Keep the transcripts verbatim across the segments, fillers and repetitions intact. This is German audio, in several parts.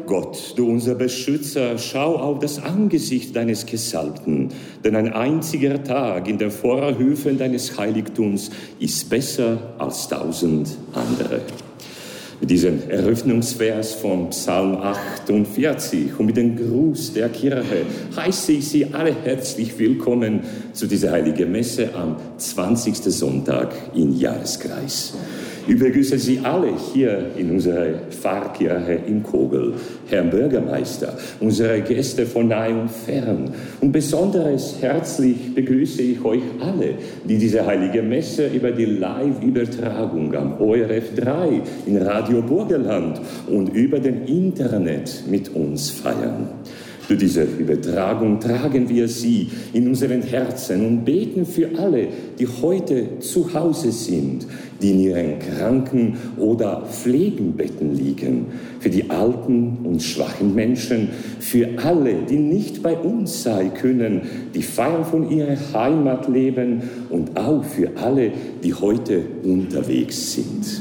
Gott, du unser Beschützer, schau auf das Angesicht deines Gesalbten, denn ein einziger Tag in den Vorhöfen deines Heiligtums ist besser als tausend andere. Mit diesem Eröffnungsvers vom Psalm achtundvierzig und mit dem Gruß der Kirche heiße ich Sie alle herzlich willkommen zu dieser heiligen Messe am zwanzigsten Sonntag im Jahreskreis. Ich begrüße Sie alle hier in unserer Pfarrkirche in Kogel, Herrn Bürgermeister, unsere Gäste von nahe und fern. Und besonders herzlich begrüße ich euch alle, die diese heilige Messe über die Live-Übertragung am O R F drei in Radio Burgenland und über den Internet mit uns feiern. Durch diese Übertragung tragen wir sie in unseren Herzen und beten für alle, die heute zu Hause sind, die in ihren Kranken- oder Pflegenbetten liegen, für die alten und schwachen Menschen, für alle, die nicht bei uns sein können, die fern von ihrer Heimat leben und auch für alle, die heute unterwegs sind.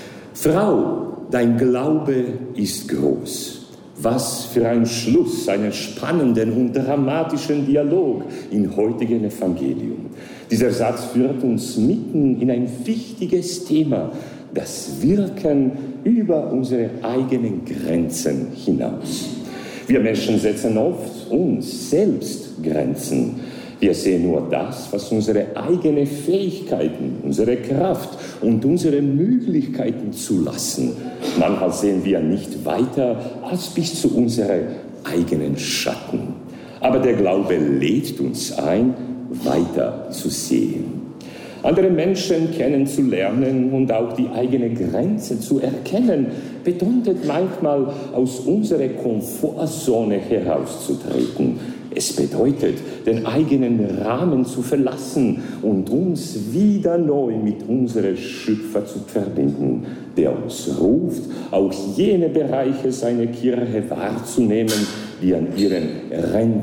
Frau, dein Glaube ist groß. Was für ein Schluss, einen spannenden und dramatischen Dialog im heutigen Evangelium. Dieser Satz führt uns mitten in ein wichtiges Thema, das Wirken über unsere eigenen Grenzen hinaus. Wir Menschen setzen oft uns selbst Grenzen. Wir sehen nur das, was unsere eigenen Fähigkeiten, unsere Kraft und unsere Möglichkeiten zulassen. Manchmal sehen wir nicht weiter als bis zu unseren eigenen Schatten. Aber der Glaube lädt uns ein, weiter zu sehen. Andere Menschen kennenzulernen und auch die eigene Grenze zu erkennen, bedeutet manchmal, aus unserer Komfortzone herauszutreten. Es bedeutet, den eigenen Rahmen zu verlassen und uns wieder neu mit unserem Schöpfer zu verbinden, der uns ruft, auch jene Bereiche seiner Kirche wahrzunehmen, die an ihren Rändern